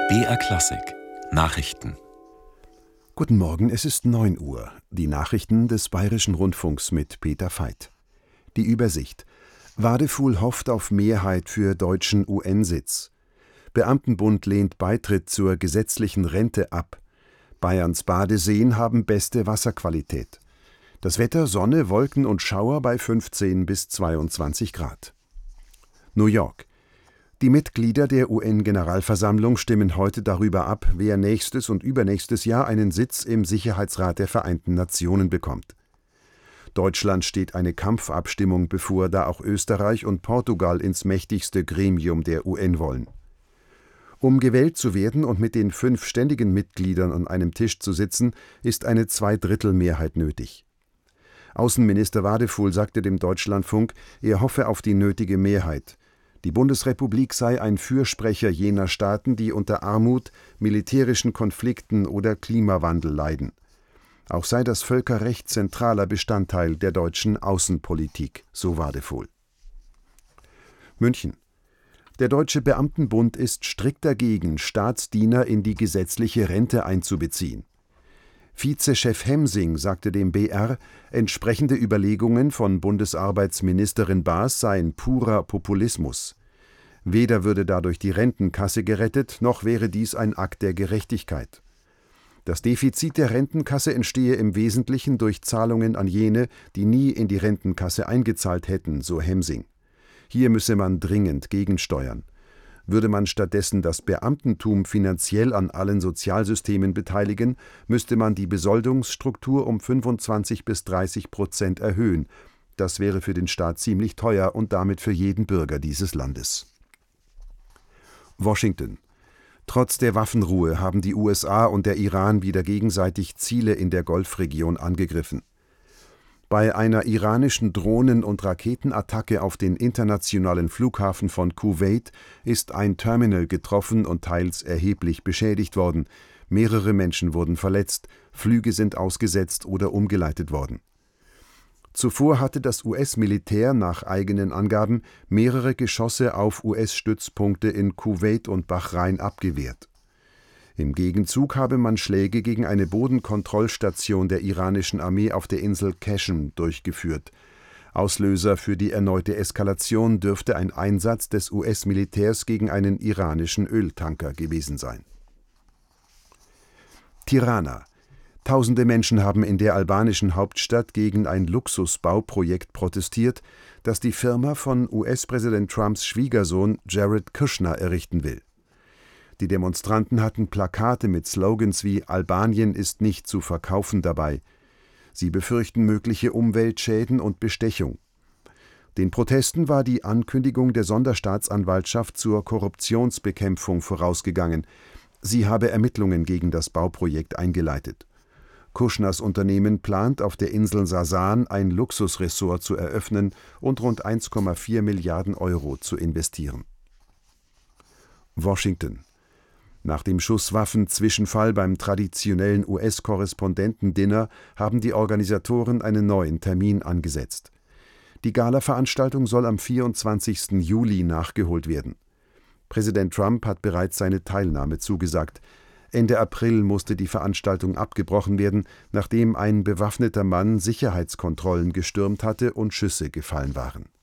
BR Klassik Nachrichten. Guten Morgen, es ist 9 Uhr. Die Nachrichten des Bayerischen Rundfunks mit Peter Veit. Die Übersicht. Wadefuhl hofft auf Mehrheit für deutschen UN-Sitz. Beamtenbund lehnt Beitritt zur gesetzlichen Rente ab. Bayerns Badeseen haben beste Wasserqualität. Das Wetter: Sonne, Wolken und Schauer bei 15 bis 22 Grad. New York. Die Mitglieder der UN-Generalversammlung stimmen heute darüber ab, wer nächstes und übernächstes Jahr einen Sitz im Sicherheitsrat der Vereinten Nationen bekommt. Deutschland steht eine Kampfabstimmung bevor, da auch Österreich und Portugal ins mächtigste Gremium der UN wollen. Um gewählt zu werden und mit den 5 ständigen Mitgliedern an einem Tisch zu sitzen, ist eine Zweidrittelmehrheit nötig. Außenminister Wadefuhl sagte dem Deutschlandfunk, er hoffe auf die nötige Mehrheit. Die Bundesrepublik sei ein Fürsprecher jener Staaten, die unter Armut, militärischen Konflikten oder Klimawandel leiden. Auch sei das Völkerrecht zentraler Bestandteil der deutschen Außenpolitik, so Wadefuhl. München. Der Deutsche Beamtenbund ist strikt dagegen, Staatsdiener in die gesetzliche Rente einzubeziehen. Vizechef Hemsing sagte dem BR, entsprechende Überlegungen von Bundesarbeitsministerin Baas seien purer Populismus. Weder würde dadurch die Rentenkasse gerettet, noch wäre dies ein Akt der Gerechtigkeit. Das Defizit der Rentenkasse entstehe im Wesentlichen durch Zahlungen an jene, die nie in die Rentenkasse eingezahlt hätten, so Hemsing. Hier müsse man dringend gegensteuern. Würde man stattdessen das Beamtentum finanziell an allen Sozialsystemen beteiligen, müsste man die Besoldungsstruktur um 25 bis 30% erhöhen. Das wäre für den Staat ziemlich teuer und damit für jeden Bürger dieses Landes. Washington. Trotz der Waffenruhe haben die USA und der Iran wieder gegenseitig Ziele in der Golfregion angegriffen. Bei einer iranischen Drohnen- und Raketenattacke auf den internationalen Flughafen von Kuwait ist ein Terminal getroffen und teils erheblich beschädigt worden. Mehrere Menschen wurden verletzt, Flüge sind ausgesetzt oder umgeleitet worden. Zuvor hatte das US-Militär nach eigenen Angaben mehrere Geschosse auf US-Stützpunkte in Kuwait und Bahrain abgewehrt. Im Gegenzug habe man Schläge gegen eine Bodenkontrollstation der iranischen Armee auf der Insel Qashm durchgeführt. Auslöser für die erneute Eskalation dürfte ein Einsatz des US-Militärs gegen einen iranischen Öltanker gewesen sein. Tirana. Tausende Menschen haben in der albanischen Hauptstadt gegen ein Luxusbauprojekt protestiert, das die Firma von US-Präsident Trumps Schwiegersohn Jared Kushner errichten will. Die Demonstranten hatten Plakate mit Slogans wie »Albanien ist nicht zu verkaufen« dabei. Sie befürchten mögliche Umweltschäden und Bestechung. Den Protesten war die Ankündigung der Sonderstaatsanwaltschaft zur Korruptionsbekämpfung vorausgegangen. Sie habe Ermittlungen gegen das Bauprojekt eingeleitet. Kushners Unternehmen plant, auf der Insel Sasan ein Luxusressort zu eröffnen und rund 1,4 Milliarden Euro zu investieren. Washington. Nach dem Schusswaffen-Zwischenfall beim traditionellen US-Korrespondenten-Dinner haben die Organisatoren einen neuen Termin angesetzt. Die Gala-Veranstaltung soll am 24. Juli nachgeholt werden. Präsident Trump hat bereits seine Teilnahme zugesagt. Ende April musste die Veranstaltung abgebrochen werden, nachdem ein bewaffneter Mann Sicherheitskontrollen gestürmt hatte und Schüsse gefallen waren.